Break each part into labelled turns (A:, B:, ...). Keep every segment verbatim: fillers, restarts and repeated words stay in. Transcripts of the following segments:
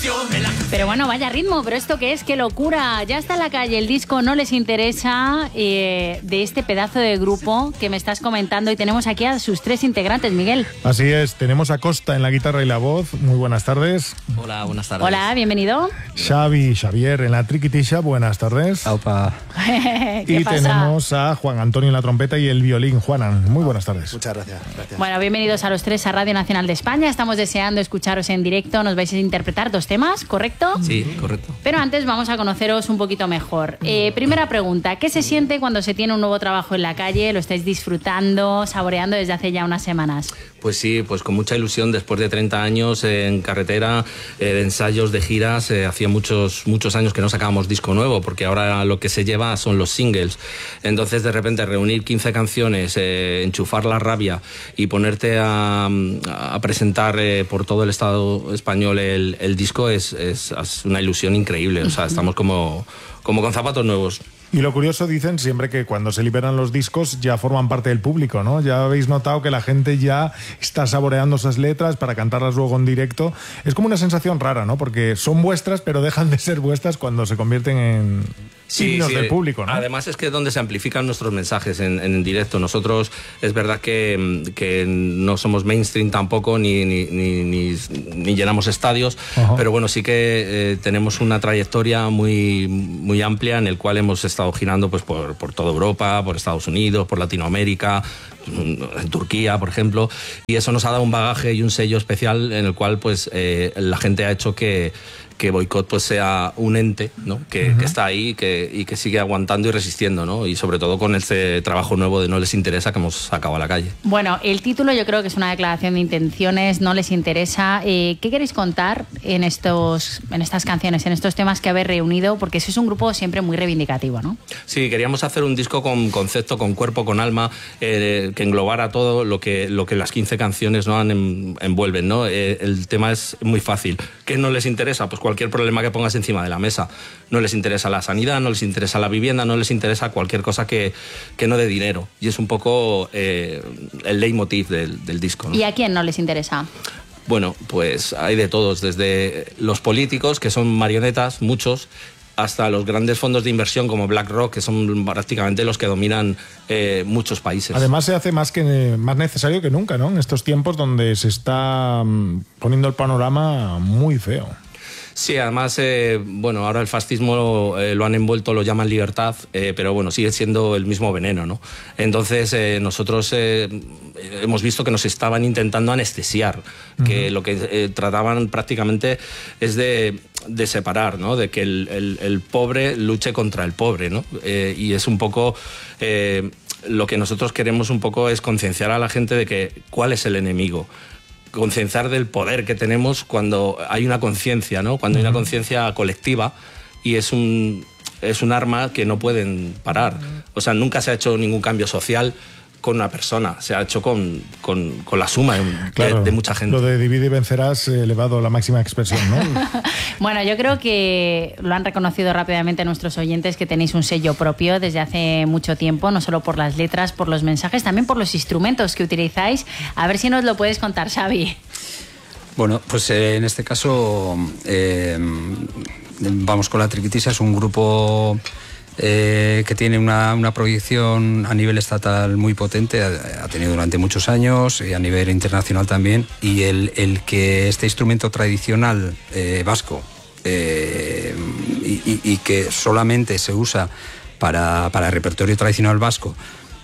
A: Pero bueno, vaya ritmo, pero ¿esto qué es? ¡Qué locura! Ya está en la calle, el disco No Les Interesa, eh, de este pedazo de grupo que me estás comentando, y tenemos aquí a sus tres integrantes, Miguel.
B: Así es, tenemos a Costa en la guitarra y la voz. Muy buenas tardes.
C: Hola, buenas tardes.
A: Hola, bienvenido.
B: Xavi, Xavier en la triquitisha, buenas tardes.
C: Aupa.
A: ¿Qué
B: y
A: pasa?
B: tenemos a Juan Antonio en la trompeta y el violín. Juanan, muy buenas tardes.
D: Muchas gracias, gracias.
A: Bueno, bienvenidos a los tres a Radio Nacional de España. Estamos deseando escucharos en directo. Nos vais a interpretar dos temas, ¿correcto?
C: Sí, correcto.
A: Pero antes vamos a conoceros un poquito mejor. Eh, primera pregunta, ¿qué se siente cuando se tiene un nuevo trabajo en la calle? ¿Lo estáis disfrutando, saboreando desde hace ya unas semanas?
C: Pues sí, pues con mucha ilusión, después de treinta años eh, en carretera, eh, de ensayos, de giras. Eh, hacía muchos, muchos años que no sacábamos disco nuevo, porque ahora lo que se lleva son los singles. Entonces, de repente, reunir quince canciones, eh, enchufar la rabia y ponerte a, a presentar eh, por todo el Estado español el, el disco es, es, es una ilusión increíble. O sea, estamos como, como con zapatos nuevos.
B: Y lo curioso, dicen siempre que cuando se liberan los discos ya forman parte del público, ¿no? Ya habéis notado que la gente ya está saboreando esas letras para cantarlas luego en directo. Es como una sensación rara, ¿no? Porque son vuestras, pero dejan de ser vuestras cuando se convierten en
C: Sí,
B: signos
C: sí.
B: del público, ¿no?
C: Además es que es donde se amplifican nuestros mensajes en, en directo. Nosotros es verdad que, que no somos mainstream tampoco, ni, ni, ni, ni, ni llenamos estadios, uh-huh. pero bueno, sí que eh, tenemos una trayectoria muy, muy amplia en el cual hemos estado girando pues, por, por toda Europa, por Estados Unidos, por Latinoamérica, en Turquía, por ejemplo, y eso nos ha dado un bagaje y un sello especial en el cual pues eh, la gente ha hecho que que Boicot pues sea un ente, ¿no? que, uh-huh. que está ahí que, y que sigue aguantando y resistiendo, ¿no? Y sobre todo con este trabajo nuevo de No Les Interesa que hemos sacado a la calle.
A: Bueno, el título yo creo que es una declaración de intenciones, No Les Interesa. Eh, ¿Qué queréis contar en, estos, en estas canciones, en estos temas que habéis reunido? Porque eso es un grupo siempre muy reivindicativo, ¿no?
C: Sí, queríamos hacer un disco con concepto, con cuerpo, con alma, eh, que englobara todo lo que, lo que las quince canciones, ¿no? en, envuelven, ¿no? Eh, el tema es muy fácil. ¿Qué no les interesa? Pues cualquier problema que pongas encima de la mesa. No les interesa la sanidad, no les interesa la vivienda, no les interesa cualquier cosa que, que no dé dinero. Y es un poco eh, el leitmotiv del, del disco, ¿no?
A: ¿Y a quién no les interesa?
C: Bueno, pues hay de todos, desde los políticos, que son marionetas, muchos, hasta los grandes fondos de inversión como BlackRock, que son prácticamente los que dominan eh, muchos países.
B: Además se hace más, que, más necesario que nunca, ¿no? En estos tiempos donde se está poniendo el panorama muy feo.
C: Sí, además, eh, bueno, ahora el fascismo eh, lo han envuelto, lo llaman libertad, eh, pero bueno, sigue siendo el mismo veneno, ¿no? Entonces, eh, nosotros eh, hemos visto que nos estaban intentando anestesiar, uh-huh. que lo que eh, trataban prácticamente es de, de separar, ¿no? De que el, el, el pobre luche contra el pobre, ¿no? Eh, y es un poco... Eh, lo que nosotros queremos un poco es concienciar a la gente de que cuál es el enemigo. Concienciar del poder que tenemos cuando hay una conciencia, ¿no? Cuando hay una conciencia colectiva y es un, es un arma que no pueden parar. O sea, nunca se ha hecho ningún cambio social con una persona, se ha hecho con, con, con la suma de,
B: claro,
C: de mucha gente.
B: Lo de divide y vencerás elevado a la máxima expresión, ¿no?
A: Bueno, yo creo que lo han reconocido rápidamente nuestros oyentes, que tenéis un sello propio desde hace mucho tiempo, no solo por las letras, por los mensajes, también por los instrumentos que utilizáis. A ver si nos lo puedes contar, Xavi.
E: Bueno, pues eh, en este caso eh, vamos con la Triquitisha, es un grupo... Eh, que tiene una, una proyección a nivel estatal muy potente, ha, ha tenido durante muchos años, y a nivel internacional también, y el, el que este instrumento tradicional eh, vasco eh, y, y, y que solamente se usa para, para el repertorio tradicional vasco,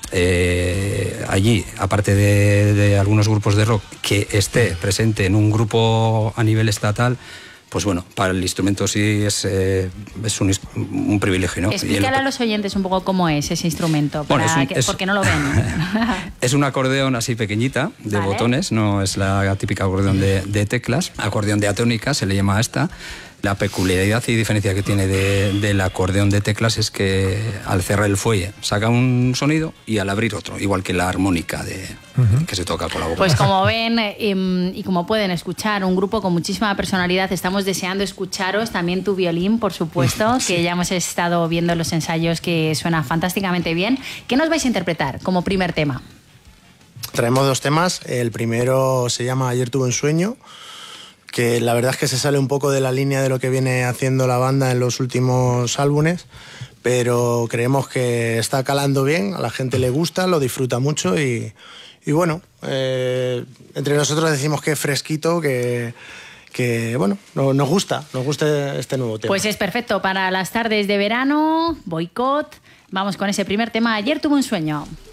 E: eh, allí, aparte de, de algunos grupos de rock, que esté presente en un grupo a nivel estatal, pues bueno, para el instrumento sí es, eh, es un, un privilegio, ¿no?
A: Explícale el... a los oyentes un poco cómo es ese instrumento, para bueno, es un, que, es... porque no lo ven.
E: Es un acordeón así pequeñita, de vale. botones, no es la típica acordeón de, de teclas, acordeón de atónica se le llama a esta. La peculiaridad y diferencia que tiene de, del acordeón de teclas es que al cerrar el fuelle saca un sonido y al abrir otro, igual que la armónica de, uh-huh. que se toca con la boca.
A: Pues como ven eh, y como pueden escuchar, un grupo con muchísima personalidad. Estamos deseando escucharos, también tu violín, por supuesto, sí. que ya hemos estado viendo los ensayos, que suena fantásticamente bien. ¿Qué nos vais a interpretar como primer tema?
D: Traemos dos temas. El primero se llama Ayer tuve un sueño que la verdad es que se sale un poco de la línea de lo que viene haciendo la banda en los últimos álbumes, pero creemos que está calando bien, a la gente le gusta, lo disfruta mucho y, y bueno, eh, entre nosotros decimos que es fresquito, que, que bueno, no, nos gusta, nos gusta este nuevo tema.
A: Pues es perfecto para las tardes de verano, Boicot. Vamos con ese primer tema, Ayer tuve un sueño.